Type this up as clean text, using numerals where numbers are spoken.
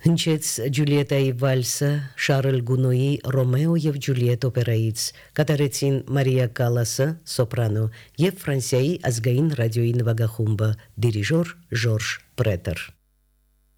Հնչեց Ջուլիետայի վալսը Շարլ Գունոյի Ռոմեո եւ Ջուլիետ օպերայից, կատարեցին Մարիա Կալասը սոպրանո եւ Ֆրանսիայի ազգային ռադիոյի նվագախումբը, դիրիժոր Ժորժ Պրետեր։